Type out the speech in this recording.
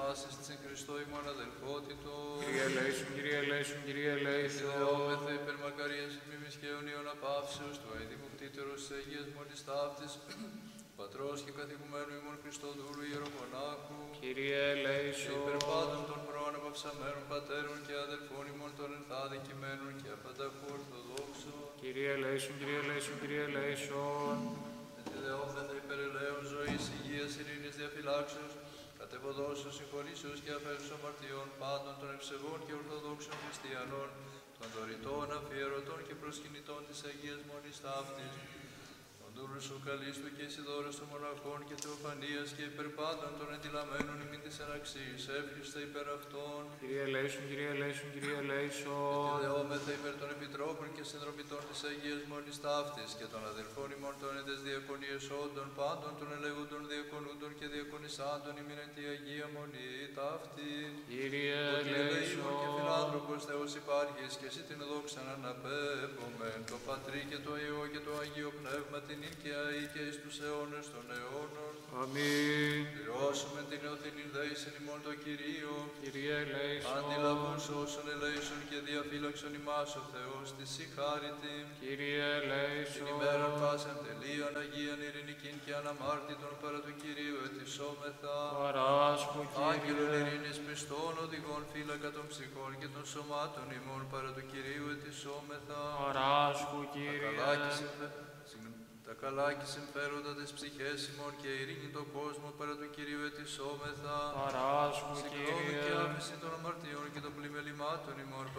πάσης της εν Χριστώ ημών αδελφότητος. Κύριε ελέησον, Κύριε ελέησον, Κύριε ελέησον. Ιδεόμεθα υπερμακαρίας μνήμης και αιωνίων απαύσεως του αηδήμου κτήτερος της Αγίας Μόνης Ταύτης, Πατρός και καθηγουμένου ημών Χριστόδουλου Ιερομονάχου. Κύριε ελέησον. Υπερπάντων των προαναπαυσαμένων πατέρων και αδελφών ημών των ενθάδικημένων και απανταχού Ορθοδόξων. Κύριε ελέησον, Κύριε ελέησον, Κύριε ελέησον. Ιδεόμεθα υπερελαίων ζωής, υγείας, ειρήνης, διαφυλάξεως, κατεβοδόσεως, συγχωρήσεως και αφαίρους αμαρτιών πάντων των ευσεβών και ορθοδόξων χριστιανών, των δωρητών, αφιερωτών και προσκυνητών της Αγίας Μονής Ταύτης, των δούλους σου καλίστου και Ισιδώρας των μοναχών και Θεοφανίας και υπερπάντων των εντυλαμένων ημίν της αναξής, εύχριστα υπέρ αυτών. Κύριε ελέησον, Κύριε ελέησον, Κύριε ελέησον. Ιδεόμεθα υπέρ των επιτρόπων και συνδρομητών της Αγίας Μονής Ταύτης και των αδελφών ημών των εντες διακονίες όντων, πάντων των ελεούντων διακονούντων και διακονισάντων ημίν εν τη Αγία Μονή Ταύτη. Κύριε Ότι ελεήμων και ελέησον. φιλάνθρωπος Θεός υπάρχεις και εσύ την δόξα να αναπέμπομεν, το Πατρί και το Υιό και το Αγίο Πνεύμα την ίν και αεί και εις τους αιώνες των αιώνων. Αμήν. Πληρώσουμε την νεοθυνήν δέησεν ημών το Κυρίο, Κύριε ελέησον. αντιλαβούς όσων ελέησον και διαφύλαξον ημάς ο Θεός της συγχάρητη. Κύριε Την ελέησον. ημέραν πάσαν τελείαν Αγίαν ειρηνικήν και αναμάρτητον παρά του Κυρίου ετισόμεθα. Παράσχου, Άγγελον Κύριε. ειρήνης πιστών οδηγών φύλακα των ψυχών και των σωμάτων ημών παρά του Κυρίου ετισόμεθα. Παράσχου, Κύριε. Τα καλά και συμφέροντα της ψυχές ημών και ειρήνη τον κόσμο παρά του Κυρίου ετισόμεθα. Παράσχου, Συγγνώμη και Κύριε. άφεση των αμαρτιών και των πλημελημάτων ημών